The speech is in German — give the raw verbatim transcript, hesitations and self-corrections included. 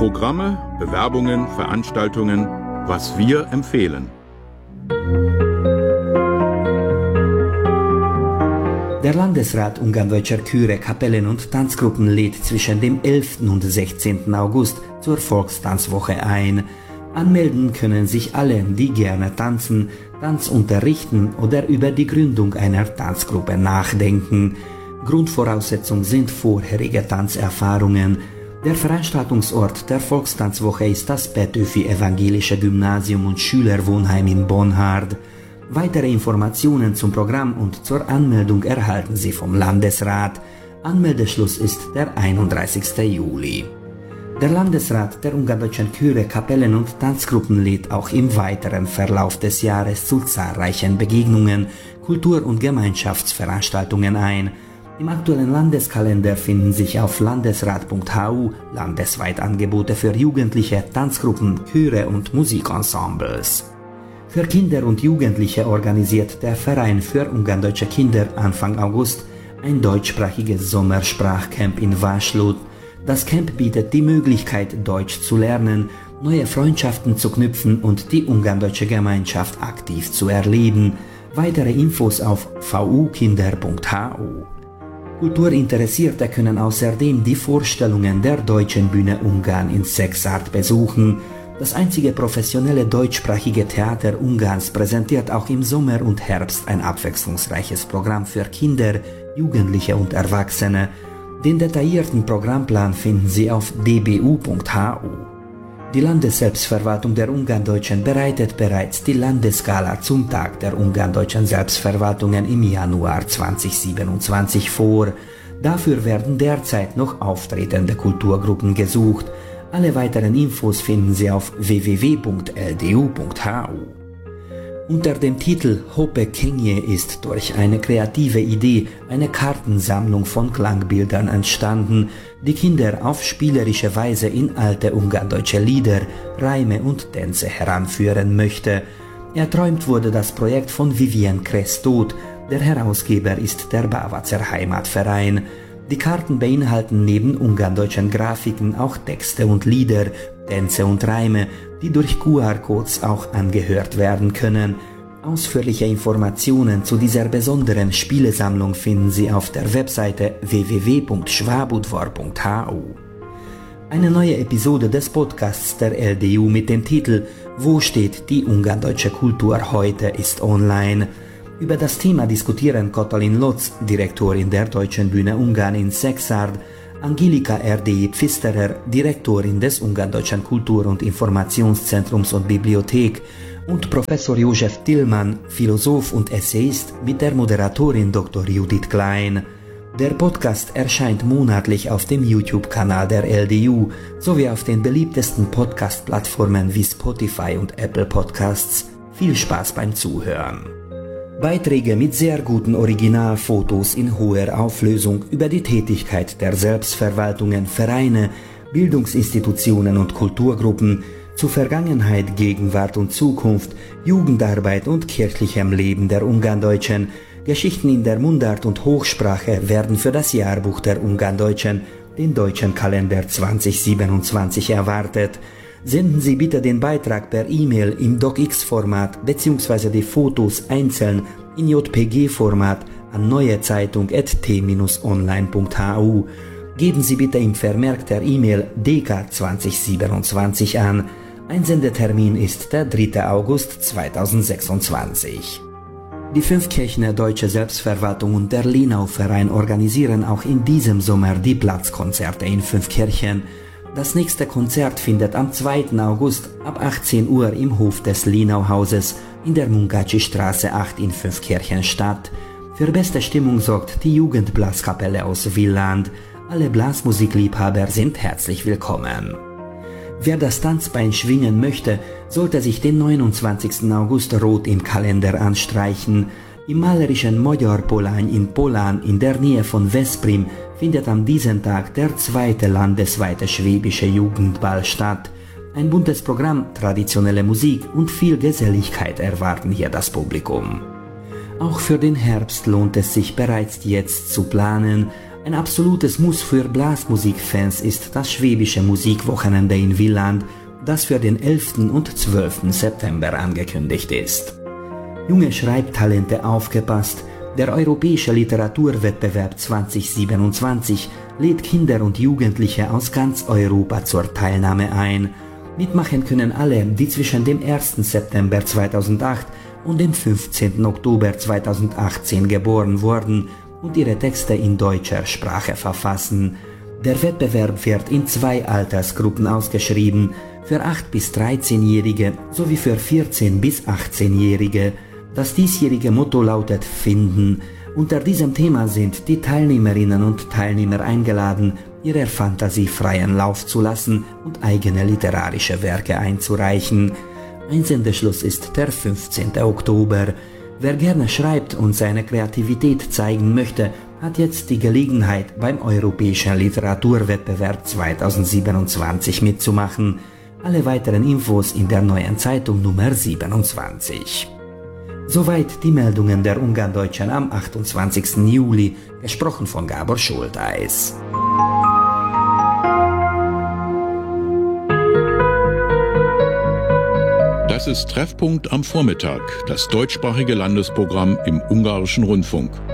Programme, Bewerbungen, Veranstaltungen, was wir empfehlen. Der Landesrat Ungarndeutscher Chöre, Kapellen und Tanzgruppen lädt zwischen dem elften und sechzehnten August zur Volkstanzwoche ein. Anmelden können sich alle, die gerne tanzen, Tanz unterrichten oder über die Gründung einer Tanzgruppe nachdenken. Grundvoraussetzung sind vorherige Tanzerfahrungen. Der Veranstaltungsort der Volkstanzwoche ist das Petöfi Evangelische Gymnasium und Schülerwohnheim in Bonhard. Weitere Informationen zum Programm und zur Anmeldung erhalten Sie vom Landesrat. Anmeldeschluss ist der einunddreißigsten Juli. Der Landesrat der Ungarndeutschen Chöre, Kapellen und Tanzgruppen lädt auch im weiteren Verlauf des Jahres zu zahlreichen Begegnungen, Kultur- und Gemeinschaftsveranstaltungen ein. Im aktuellen Landeskalender finden sich auf landesrat punkt h u landesweit Angebote für Jugendliche, Tanzgruppen, Chöre und Musikensembles. Für Kinder und Jugendliche organisiert der Verein für Ungarndeutsche Kinder Anfang August ein deutschsprachiges Sommersprachcamp in Vaslud. Das Camp bietet die Möglichkeit, Deutsch zu lernen, neue Freundschaften zu knüpfen und die ungarndeutsche Gemeinschaft aktiv zu erleben. Weitere Infos auf v u kinder punkt h u. Kulturinteressierte können außerdem die Vorstellungen der Deutschen Bühne Ungarn in Szekszárd besuchen. Das einzige professionelle deutschsprachige Theater Ungarns präsentiert auch im Sommer und Herbst ein abwechslungsreiches Programm für Kinder, Jugendliche und Erwachsene. Den detaillierten Programmplan finden Sie auf d b u punkt h u. Die Landesselbstverwaltung der Ungarndeutschen bereitet bereits die Landesgala zum Tag der Ungarndeutschen Selbstverwaltungen im Januar zweitausendsiebenundzwanzig vor. Dafür werden derzeit noch auftretende Kulturgruppen gesucht. Alle weiteren Infos finden Sie auf w w w punkt l d u punkt h u. Unter dem Titel Hoppe Kenje ist durch eine kreative Idee eine Kartensammlung von Klangbildern entstanden, die Kinder auf spielerische Weise in alte ungarndeutsche Lieder, Reime und Tänze heranführen möchte. Erträumt wurde das Projekt von Vivien Krestot, der Herausgeber ist der Bavazer Heimatverein. Die Karten beinhalten neben ungarndeutschen Grafiken auch Texte und Lieder, Tänze und Reime, die durch Q R-Codes auch angehört werden können. Ausführliche Informationen zu dieser besonderen Spielesammlung finden Sie auf der Webseite w w w punkt schwabudvar punkt h u. Eine neue Episode des Podcasts der L D U mit dem Titel Wo steht die ungarndeutsche Kultur heute ist online. Über das Thema diskutieren Katalin Lotz, Direktorin der Deutschen Bühne Ungarn in Szekszárd, Angelika R D Pfisterer, Direktorin des Ungarndeutschen Kultur- und Informationszentrums und Bibliothek, und Professor Josef Tillmann, Philosoph und Essayist, mit der Moderatorin Doktor Judith Klein. Der Podcast erscheint monatlich auf dem YouTube-Kanal der L D U sowie auf den beliebtesten Podcast-Plattformen wie Spotify und Apple Podcasts. Viel Spaß beim Zuhören! Beiträge mit sehr guten Originalfotos in hoher Auflösung über die Tätigkeit der Selbstverwaltungen, Vereine, Bildungsinstitutionen und Kulturgruppen zu Vergangenheit, Gegenwart und Zukunft, Jugendarbeit und kirchlichem Leben der Ungarndeutschen, Geschichten in der Mundart und Hochsprache werden für das Jahrbuch der Ungarndeutschen, den deutschen Kalender zweitausendsiebenundzwanzig, erwartet. Senden Sie bitte den Beitrag per E-Mail im DocX-Format bzw. die Fotos einzeln in J P G-Format an neuezeitung at t bindestrich online punkt h u. Geben Sie bitte im Vermerk der E-Mail D K zweitausendsiebenundzwanzig an. Einsendetermin ist der dritte August zweitausendsechsundzwanzig. Die Fünfkirchener Deutsche Selbstverwaltung und der Lenau-Verein organisieren auch in diesem Sommer die Platzkonzerte in Fünfkirchen. Das nächste Konzert findet am zweiten August ab achtzehn Uhr im Hof des Lenau-Hauses in der Munkácsy-Straße acht in Fünfkirchen statt. Für beste Stimmung sorgt die Jugendblaskapelle aus Villand. Alle Blasmusikliebhaber sind herzlich willkommen. Wer das Tanzbein schwingen möchte, sollte sich den neunundzwanzigsten August rot im Kalender anstreichen. Im malerischen Magyar Polány in Polán in der Nähe von Veszprém findet an diesem Tag der zweite landesweite schwäbische Jugendball statt. Ein buntes Programm, traditionelle Musik und viel Geselligkeit erwarten hier das Publikum. Auch für den Herbst lohnt es sich bereits jetzt zu planen. Ein absolutes Muss für Blasmusikfans ist das Schwäbische Musikwochenende in Villland, das für den elften und zwölften September angekündigt ist. Junge Schreibtalente, aufgepasst! Der Europäische Literaturwettbewerb zweitausendsiebenundzwanzig lädt Kinder und Jugendliche aus ganz Europa zur Teilnahme ein. Mitmachen können alle, die zwischen dem ersten September zweitausendacht und dem fünfzehnten Oktober zweitausendachtzehn geboren wurden und ihre Texte in deutscher Sprache verfassen. Der Wettbewerb wird in zwei Altersgruppen ausgeschrieben, für acht- bis dreizehnjährige sowie für vierzehn- bis achtzehnjährige. Das diesjährige Motto lautet Finden. Unter diesem Thema sind die Teilnehmerinnen und Teilnehmer eingeladen, ihrer Fantasie freien Lauf zu lassen und eigene literarische Werke einzureichen. Einsendeschluss ist der fünfzehnten Oktober. Wer gerne schreibt und seine Kreativität zeigen möchte, hat jetzt die Gelegenheit, beim Europäischen Literaturwettbewerb zweitausendsiebenundzwanzig mitzumachen. Alle weiteren Infos in der Neuen Zeitung Nummer siebenundzwanzig. Soweit die Meldungen der Ungarndeutschen am achtundzwanzigsten Juli, gesprochen von Gabor Schulteis. Das ist Treffpunkt am Vormittag, das deutschsprachige Landesprogramm im Ungarischen Rundfunk.